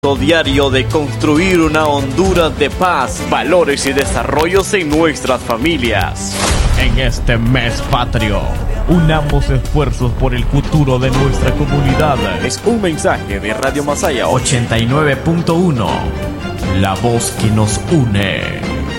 diario de construir una Honduras de paz, valores y desarrollos en nuestras familias. En este mes patrio, unamos esfuerzos por el futuro de nuestra comunidad. Es un mensaje de Radio Masaya 89.1, la voz que nos une.